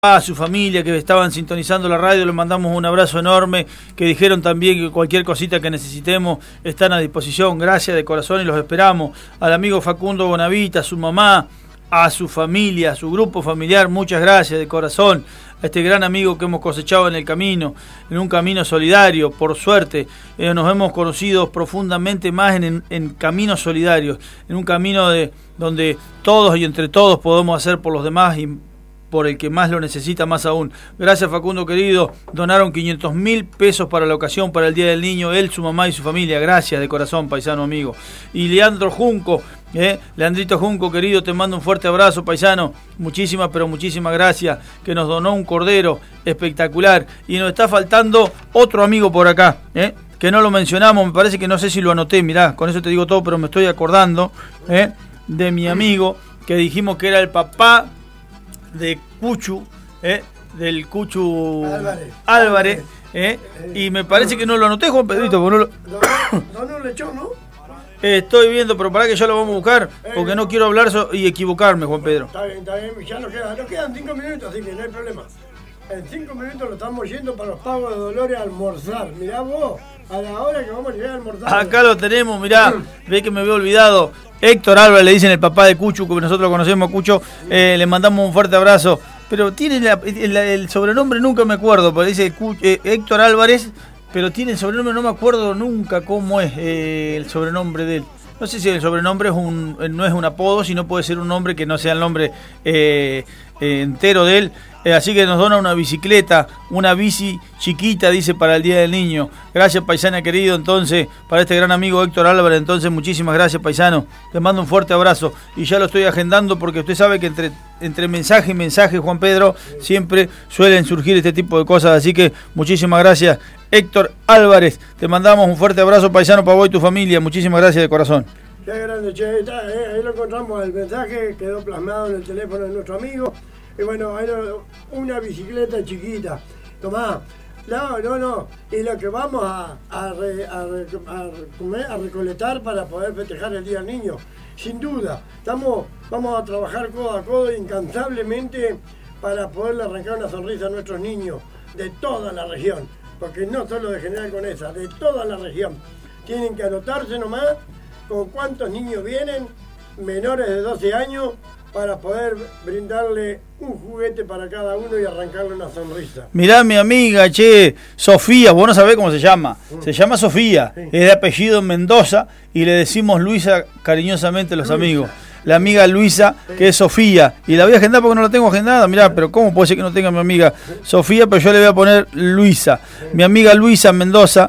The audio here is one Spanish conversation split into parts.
a su familia que estaban sintonizando la radio, les mandamos un abrazo enorme, que dijeron también que cualquier cosita que necesitemos están a disposición, gracias de corazón y los esperamos. Al amigo Facundo Bonavita, a su mamá, a su familia, a su grupo familiar, muchas gracias de corazón. A este gran amigo que hemos cosechado en el camino, en un camino solidario, por suerte, nos hemos conocido profundamente más en caminos solidarios, en un camino donde todos y entre todos podemos hacer por los demás y por el que más lo necesita más aún. Gracias, Facundo querido, donaron 500.000 pesos para la ocasión, para el Día del Niño, él, su mamá y su familia. Gracias de corazón, paisano amigo. Y Leandro Junco, Leandrito Junco querido, te mando un fuerte abrazo, paisano, muchísimas pero muchísimas gracias, que nos donó un cordero espectacular. Y nos está faltando otro amigo por acá, que no lo mencionamos, me parece que no sé si lo anoté, mirá, con eso te digo todo, pero me estoy acordando de mi amigo, que dijimos que era el papá de Cuchu, del Cuchu Álvarez, y me parece que no lo anoté, Juan Pedrito. No un lechón, ¿no? Estoy viendo, pero para que ya lo vamos a buscar, porque no quiero hablar y equivocarme, Juan Pedro. Está bien, ya nos quedan 5 minutos, así que no hay problema. En 5 minutos lo estamos yendo para los pagos de Dolores a almorzar. Mirá vos, a la hora que vamos a llegar a almorzar. Acá lo tenemos, mirá, ve que me había olvidado. Héctor Álvarez, le dicen el papá de Cuchu, que nosotros lo conocemos a Cucho, le mandamos un fuerte abrazo. Pero tiene el sobrenombre, nunca me acuerdo, pero dice Héctor Álvarez, pero tiene el sobrenombre, no me acuerdo nunca cómo es el sobrenombre de él. No sé si el sobrenombre no es un apodo, sino puede ser un nombre que no sea el nombre entero de él. Así que nos dona una bicicleta, una bici chiquita, dice, para el Día del Niño. Gracias, paisana querido, entonces, para este gran amigo Héctor Álvarez. Entonces, muchísimas gracias, paisano. Te mando un fuerte abrazo. Y ya lo estoy agendando porque usted sabe que entre mensaje y mensaje, Juan Pedro, siempre suelen surgir este tipo de cosas. Así que muchísimas gracias, Héctor Álvarez. Te mandamos un fuerte abrazo, paisano, para vos y tu familia. Muchísimas gracias de corazón. Qué grande, che. Ahí lo encontramos, el mensaje quedó plasmado en el teléfono de nuestro amigo. Y bueno, hay una bicicleta chiquita. Tomá. No. Y lo que vamos a recolectar para poder festejar el Día del Niño. Sin duda. Vamos a trabajar codo a codo incansablemente para poderle arrancar una sonrisa a nuestros niños de toda la región. Porque no solo de General Conesa, de toda la región. Tienen que anotarse nomás con cuántos niños vienen, menores de 12 años, para poder brindarle un juguete para cada uno y arrancarle una sonrisa. Mirá, mi amiga, Sofía, vos no sabés cómo se llama. Se llama Sofía, sí. Es de apellido Mendoza y le decimos Luisa cariñosamente a los amigos. La amiga Luisa, que es Sofía, y la voy a agendar porque no la tengo agendada. Mirá, pero ¿cómo puede ser que no tenga mi amiga Sofía? Pero yo le voy a poner Luisa. Mi amiga Luisa Mendoza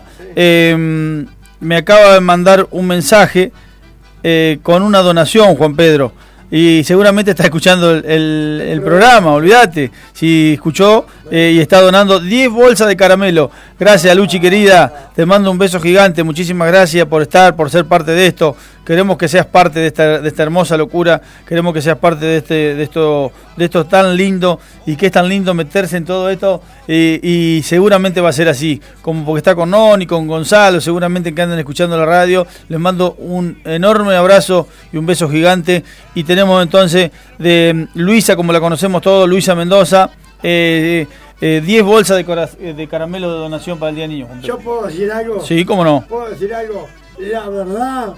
me acaba de mandar un mensaje con una donación, Juan Pedro. Y seguramente está escuchando el programa, olvídate. Si escuchó y está donando 10 bolsas de caramelo. Gracias, Luchi querida. Te mando un beso gigante. Muchísimas gracias por ser parte de esto. Queremos que seas parte de esta hermosa locura. Queremos que seas parte de esto tan lindo. Y que es tan lindo meterse en todo esto. Y seguramente va a ser así. Como porque está con Noni, con Gonzalo. Seguramente que andan escuchando la radio. Les mando un enorme abrazo y un beso gigante. Y tenemos entonces de Luisa, como la conocemos todos, Luisa Mendoza. 10 bolsas de caramelo de donación para el Día del Niño. ¿Yo puedo decir algo? Sí, cómo no. ¿Puedo decir algo? La verdad,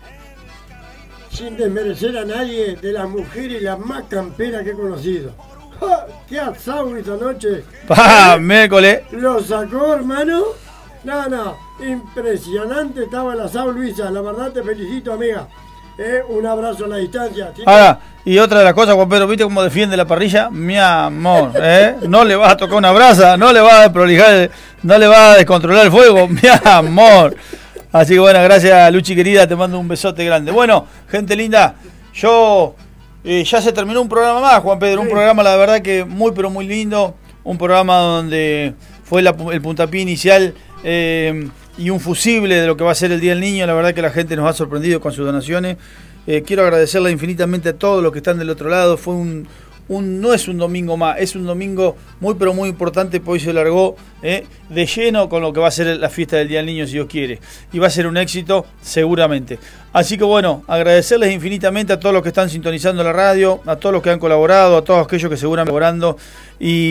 sin desmerecer a nadie, de las mujeres las más camperas que he conocido. ¡Ja! ¡Qué asado esta noche! Miércoles. ¿Lo sacó, hermano? No, impresionante estaba el asado, Luisa. La verdad te felicito, amiga. Un abrazo a la distancia. Ahora, y otra de las cosas, Juan Pedro, ¿viste cómo defiende la parrilla? Mi amor, no le vas a tocar una brasa, no le vas a desprolijar, no le vas a descontrolar el fuego, mi amor. Así que bueno, gracias, Luchi querida, te mando un besote grande. Bueno, gente linda, ya se terminó un programa más, Juan Pedro, un programa la verdad que muy pero muy lindo, un programa donde fue el puntapié inicial y un fusible de lo que va a ser el Día del Niño. La verdad que la gente nos ha sorprendido con sus donaciones. Quiero agradecerle infinitamente a todos los que están del otro lado. Fue un no es un domingo más, es un domingo muy pero muy importante, porque hoy se largó de lleno con lo que va a ser la fiesta del Día del Niño, si Dios quiere, y va a ser un éxito seguramente. Así que bueno, agradecerles infinitamente a todos los que están sintonizando la radio, a todos los que han colaborado, a todos aquellos que seguramente están colaborando, y